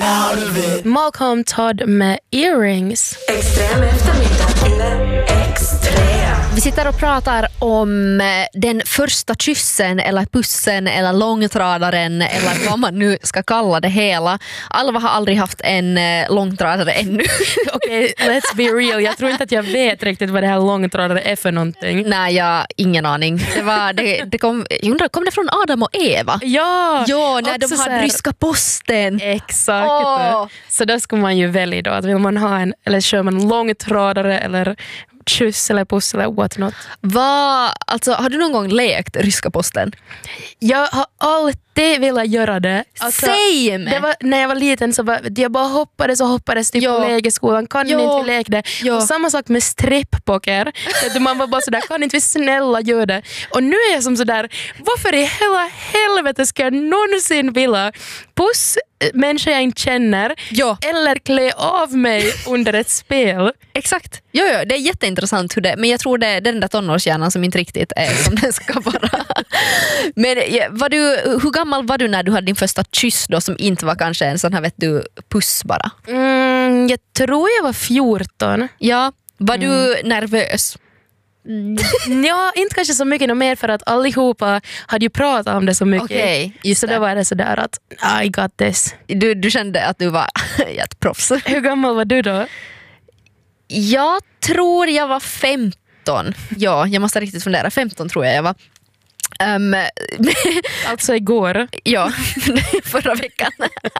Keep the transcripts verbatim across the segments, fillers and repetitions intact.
out of it. Malcolm Todd med Earrings. Extrem eftermiddag eller extrem. Vi sitter och pratar om den första kyssen eller pussen eller långtradaren eller vad man nu ska kalla det hela. Alva har aldrig haft en långtradare ännu. Okej, okay, let's be real. Jag tror inte att jag vet riktigt vad det här långtradare är för någonting. Nej, jag har ingen aning. Det var, det, det kom, jag undrar, kom det från Adam och Eva? Ja! Ja, när de hade här... ryska posten. Exakt. Oh. Så där ska man ju välja då. Att vill man ha en, eller kör man långtradare eller kyss eller puss eller what not. Va, alltså, har du någon gång lekt ryska posten? Jag har alltid velat göra det. Alltså, Same! Det var, när jag var liten så var, jag bara hoppades och hoppades typ på lägerskolan. Kan jo. inte vi leka det? Jo. Och samma sak med stripppoker. Man var bara sådär, kan inte vi snälla göra det? Och nu är jag som sådär, varför i hela helvete ska jag någonsin vilja puss människor jag inte känner jo. eller klä av mig under ett spel? Exakt. Jo, jo, det är jätteintressant hur det, men jag tror det är den där tonårshjärnan som inte riktigt är som den ska vara. Men var du, hur gammal var du när du hade din första kyss då, som inte var kanske en sån här, vet du, puss bara? Mm, jag tror jag var fjorton. Ja, var mm. du nervös? Ja, inte kanske så mycket mer för att allihopa hade ju pratat om det så mycket. Okej, just så det. då var det sådär att I got this. Du, du kände att du var ett proffs. Hur gammal var du då? Jag tror jag var femton. Ja, jag måste riktigt fundera. femton tror jag jag var. Um, alltså igår. Ja, förra veckan.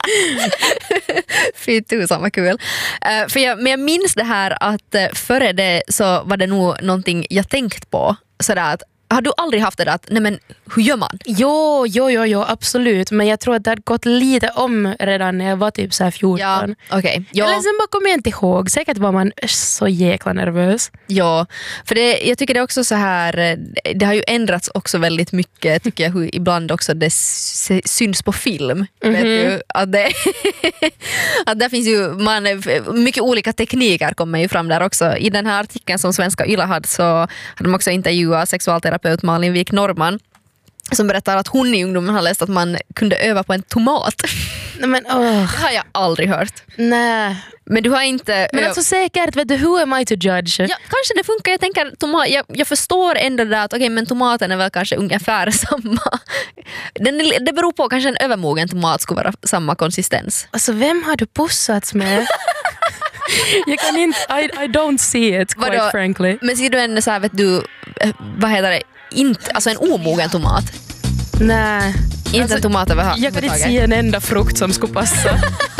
Fy tusan, vad kul. Uh, för jag, men jag minns det här att uh, före det så var det nog någonting jag tänkt på. Sådär att, har du aldrig haft det där att, nej men hur gör man? Jo, jo, jo, jo, absolut. Men jag tror att det hade gått lite om redan när jag var typ så här fjorton. Ja, okej. Okay. Ja. Eller sen bara kommer jag inte ihåg. Säkert var man så jäkla nervös. Ja, för det, jag tycker det är också så här, det har ju ändrats också väldigt mycket, tycker jag, hur ibland också det syns på film. Mm-hmm. Vet du? Att, det, att där finns ju man, mycket olika tekniker kommer ju fram där också. I den här artikeln som Svenska Yle hade så hade de också intervjuat sexualterapeut Malin Wik Norman som berättar att hon i ungdomen har läst att man kunde öva på en tomat. Men, oh. Det har jag aldrig hört. Nej. Men du har inte... Men alltså säkert, vet du, who am I to judge? Ja, kanske det funkar. Jag tänker, tomat, jag, jag förstår ändå det att okej, okay, men tomaten är väl kanske ungefär samma. Den, det beror på, kanske en övermogen tomat skulle vara samma konsistens. Alltså vem har du pussats med? Jag kan inte, I, I don't see it, quite Vadå? frankly. Men ser du en så här, vet du, vad heter det? Inte, alltså en omogen tomat? Nej. Inte alltså, en tomat överhuvudtaget. Jag kan inte se en enda frukt som skulle passa.